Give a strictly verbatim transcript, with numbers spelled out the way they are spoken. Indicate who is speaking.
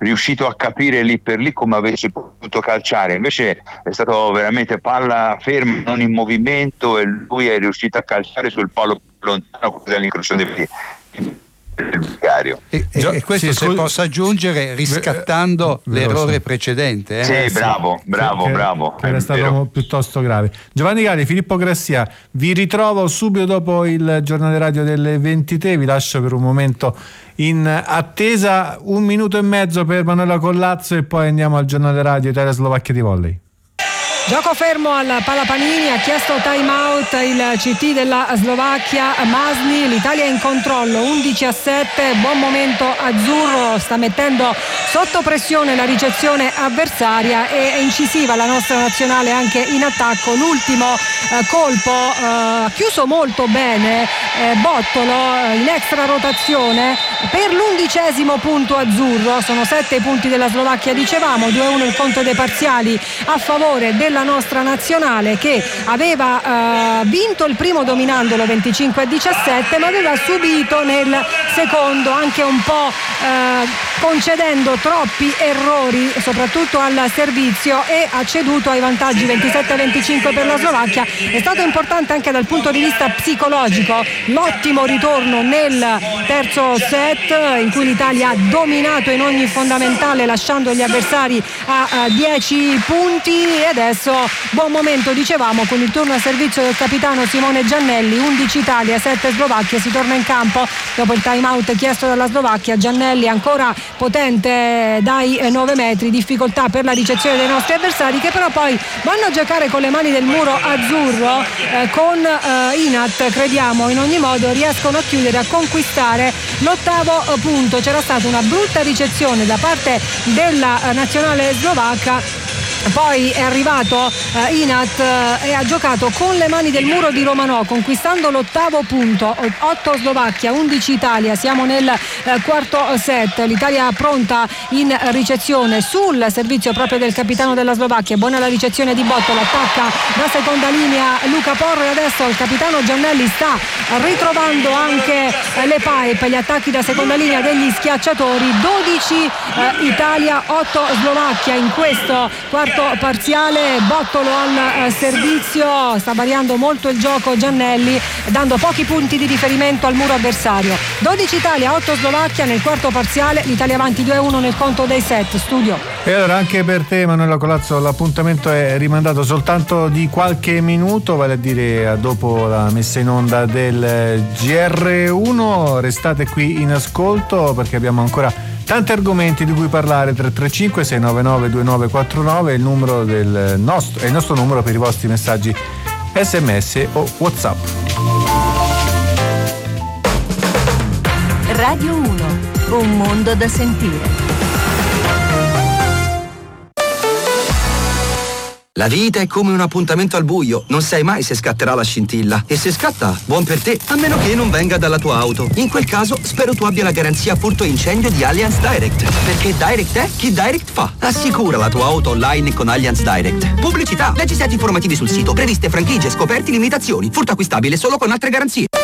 Speaker 1: riuscito a capire lì per lì come avesse potuto calciare, invece è stato veramente palla ferma, non in movimento, e lui è riuscito a calciare sul palo lontano, quasi all'incrocio dei piedi.
Speaker 2: E, e questo, sì, se scus- posso aggiungere, riscattando eh, l'errore precedente.
Speaker 1: Eh? Sì, bravo, bravo,
Speaker 3: che,
Speaker 1: bravo.
Speaker 3: Che era stato vero. piuttosto grave. Giovanni Galli, Filippo Grassia, vi ritrovo subito dopo il giornale radio delle ventitré, vi lascio per un momento in attesa, un minuto e mezzo per Manuela Collazzo e poi andiamo al giornale radio Italia-Slovacchia di volley.
Speaker 4: Gioco fermo al Palapanini, ha chiesto time out il C T della Slovacchia, Masni. L'Italia è in controllo, undici a sette, buon momento azzurro, sta mettendo sotto pressione la ricezione avversaria e è incisiva la nostra nazionale anche in attacco. L'ultimo eh, colpo ha eh, chiuso molto bene eh, Bottolo in extra rotazione per l'undicesimo punto azzurro. Sono sette i punti della Slovacchia, dicevamo, due a uno il conto dei parziali a favore della la nostra nazionale, che aveva uh, vinto il primo dominandolo venticinque a diciassette, ma aveva subito nel secondo, anche un po' uh, concedendo troppi errori soprattutto al servizio, e ha ceduto ai vantaggi ventisette a venticinque per la Slovacchia. È stato importante anche dal punto di vista psicologico l'ottimo ritorno nel terzo set, in cui l'Italia ha dominato in ogni fondamentale, lasciando gli avversari a dieci punti. E adesso buon momento, dicevamo, con il turno a servizio del capitano Simone Giannelli. Undici Italia, sette Slovacchia, si torna in campo dopo il time out chiesto dalla Slovacchia. Giannelli ancora potente dai nove metri, difficoltà per la ricezione dei nostri avversari, che però poi vanno a giocare con le mani del muro azzurro. eh, con eh, Inat, crediamo, in ogni modo riescono a chiudere, a conquistare l'ottavo punto. C'era stata una brutta ricezione da parte della nazionale slovacca, poi è arrivato eh, Inat eh, e ha giocato con le mani del muro di Romanò, conquistando l'ottavo punto. otto Slovacchia, undici Italia, siamo nel eh, quarto set. L'Italia pronta in ricezione sul servizio proprio del capitano della Slovacchia. Buona la ricezione di Bottolo, attacca da seconda linea Luca Porro, e adesso il capitano Giannelli sta ritrovando anche eh, le pipe, gli attacchi da seconda linea degli schiacciatori. dodici eh, Italia, otto Slovacchia in questo quarto parziale. Bottolo al eh, servizio, sta variando molto il gioco Giannelli, dando pochi punti di riferimento al muro avversario. dodici Italia, otto Slovacchia nel quarto parziale, l'Italia avanti due a uno nel conto dei set. Studio.
Speaker 3: E allora anche per te, Manuela Colazzo, l'appuntamento è rimandato soltanto di qualche minuto, vale a dire dopo la messa in onda del G R uno. Restate qui in ascolto perché abbiamo ancora tanti argomenti di cui parlare. Tre tre cinque sei nove nove due nove quattro nove è il numero del nostro, è il nostro numero per i vostri messaggi sms o WhatsApp.
Speaker 5: Radio uno, un mondo da sentire.
Speaker 6: La vita è come un appuntamento al buio, non sai mai se scatterà la scintilla. E se scatta, buon per te, a meno che non venga dalla tua auto. In quel caso, spero tu abbia la garanzia furto incendio di Allianz Direct. Perché Direct è chi Direct fa. Assicura la tua auto online con Allianz Direct. Pubblicità, leggi set informativi sul sito, previste franchigie, scoperti, limitazioni. Furto acquistabile solo con altre garanzie.